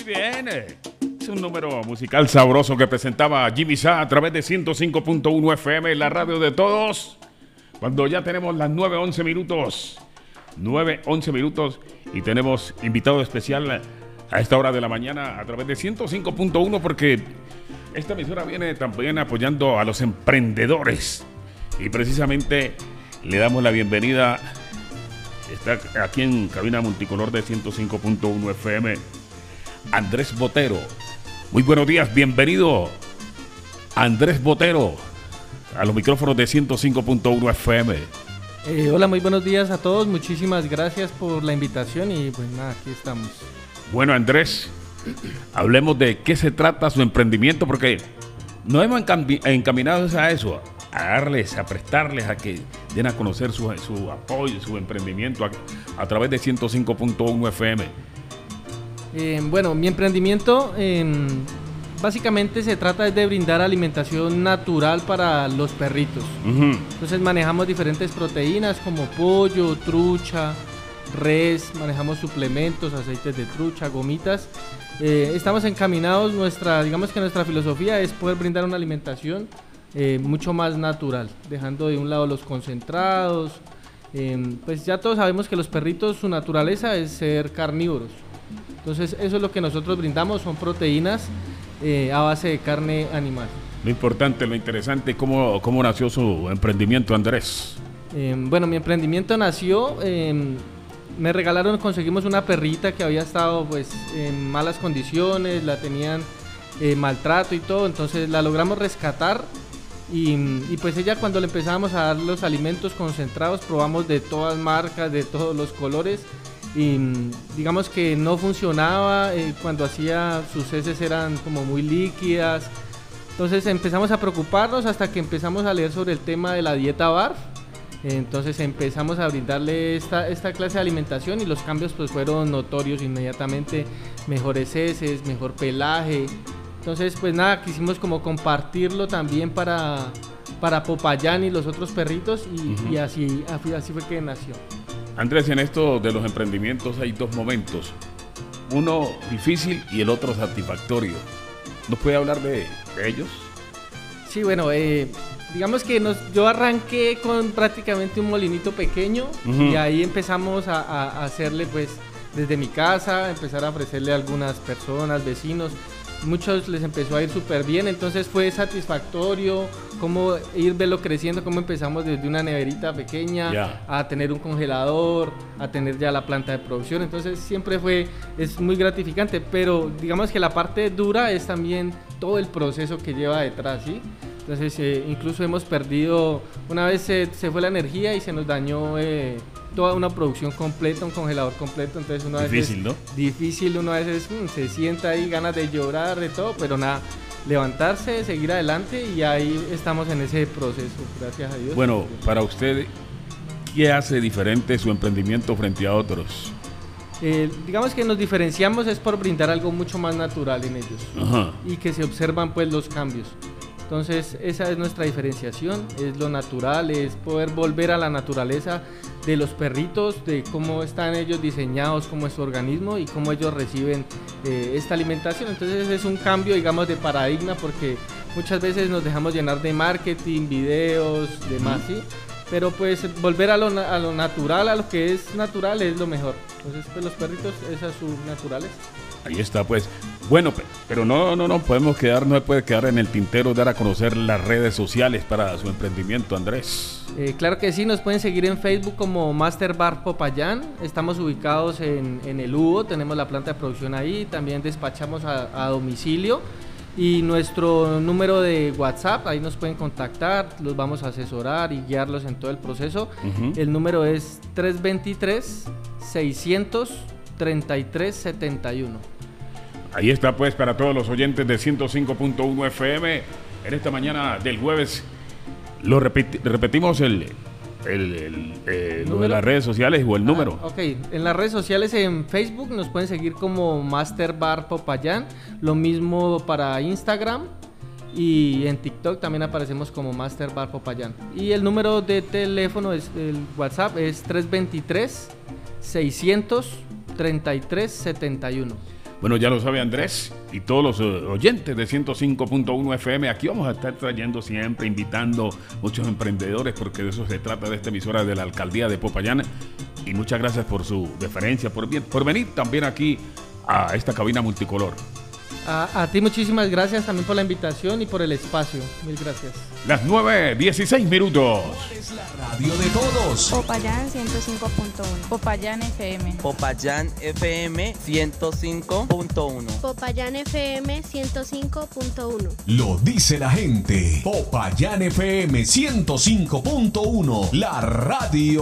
Muy bien. Es un número musical sabroso que presentaba Jimmy Sá a través de 105.1 FM, la radio de todos. Cuando ya tenemos las 9:11 minutos. 9:11 minutos y tenemos invitado especial a esta hora de la mañana a través de 105.1 porque esta emisora viene también apoyando a los emprendedores y precisamente le damos la bienvenida. Está aquí en cabina multicolor de 105.1 FM Andrés Botero. Muy buenos días, bienvenido Andrés Botero a los micrófonos de 105.1 FM. Hola, muy buenos días a todos, muchísimas gracias por la invitación y pues nada, aquí estamos. Bueno, Andrés, hablemos de qué se trata su emprendimiento, porque nos hemos encaminado a eso, a darles, a prestarles, a que den a conocer su apoyo, su emprendimiento a través de 105.1 FM. Bueno, mi emprendimiento básicamente se trata de brindar alimentación natural para los perritos. Uh-huh. Entonces manejamos diferentes proteínas como pollo, trucha, res, manejamos suplementos, aceites de trucha, gomitas. Estamos encaminados, digamos que nuestra filosofía es poder brindar una alimentación mucho más natural, dejando de un lado los concentrados. Pues ya todos sabemos que los perritos, su naturaleza es ser carnívoros. Entonces eso es lo que nosotros brindamos, son proteínas a base de carne animal. Lo importante, lo interesante, ¿cómo nació su emprendimiento, Andrés? Bueno, mi emprendimiento nació, conseguimos una perrita que había estado pues en malas condiciones, la tenían maltrato y todo, entonces la logramos rescatar y pues ella, cuando le empezábamos a dar los alimentos concentrados, probamos de todas marcas, de todos los colores, y digamos que no funcionaba, cuando hacía sus heces eran como muy líquidas. Entonces empezamos a preocuparnos hasta que empezamos a leer sobre el tema de la dieta BARF. Entonces empezamos a brindarle esta clase de alimentación y los cambios pues fueron notorios inmediatamente. Mejores heces, mejor pelaje. Entonces pues nada, quisimos como compartirlo también para Popayán y los otros perritos y así fue que nació. Andrés, en esto de los emprendimientos hay dos momentos, uno difícil y el otro satisfactorio. ¿Nos puede hablar de ellos? Sí, bueno, digamos que yo arranqué con prácticamente un molinito pequeño. Uh-huh. Y ahí empezamos a hacerle pues desde mi casa, empezar a ofrecerle a algunas personas, vecinos. Muchos les empezó a ir súper bien, entonces fue satisfactorio cómo verlo creciendo, cómo empezamos desde una neverita pequeña a tener un congelador, a tener ya la planta de producción. Entonces siempre es muy gratificante, pero digamos que la parte dura es también todo el proceso que lleva detrás, ¿sí? Entonces incluso hemos perdido, una vez se fue la energía y se nos dañó toda una producción completa, un congelador completo. Entonces uno a veces difícil, ¿no? Difícil, uno a veces se sienta ahí, ganas de llorar, de todo, pero nada, levantarse, seguir adelante y ahí estamos en ese proceso, gracias a Dios. Bueno, para usted, ¿qué hace diferente su emprendimiento frente a otros? Digamos que nos diferenciamos es por brindar algo mucho más natural en ellos. Ajá. Y que se observan pues los cambios. Entonces esa es nuestra diferenciación, es lo natural, es poder volver a la naturaleza de los perritos, de cómo están ellos diseñados, cómo es su organismo y cómo ellos reciben esta alimentación. Entonces es un cambio, digamos, de paradigma, porque muchas veces nos dejamos llenar de marketing, videos, demás, ¿sí? Pero pues volver a lo natural, a lo que es natural, es lo mejor. Entonces pues los perritos, esa es su naturaleza. Ahí está, pues. Bueno, pero no podemos no puede quedar en el tintero dar a conocer las redes sociales para su emprendimiento, Andrés. Claro que sí, nos pueden seguir en Facebook como Master Bar Popayán. Estamos ubicados en el Hugo, tenemos la planta de producción ahí, también despachamos a domicilio. Y nuestro número de WhatsApp, ahí nos pueden contactar, los vamos a asesorar y guiarlos en todo el proceso. Uh-huh. El número es 323-600-3371. Ahí está pues para todos los oyentes de 105.1 FM en esta mañana del jueves. Lo repetimos lo de las redes sociales o el número. Ok, en las redes sociales en Facebook nos pueden seguir como Master Bar Popayán, lo mismo para Instagram y en TikTok también aparecemos como Master Bar Popayán. Y el número de teléfono, el WhatsApp es 323-600-3371. Bueno, ya lo sabe Andrés y todos los oyentes de 105.1 FM. Aquí vamos a estar trayendo siempre, invitando muchos emprendedores, porque de eso se trata de esta emisora de la Alcaldía de Popayán. Y muchas gracias por su deferencia, por venir también aquí a esta cabina multicolor. A ti muchísimas gracias también por la invitación y por el espacio. Mil gracias. Las 9:16 minutos. Es la radio de todos. Popayán 105.1. Popayán FM. Popayán FM 105.1. Popayán FM 105.1. Lo dice la gente. Popayán FM 105.1. La radio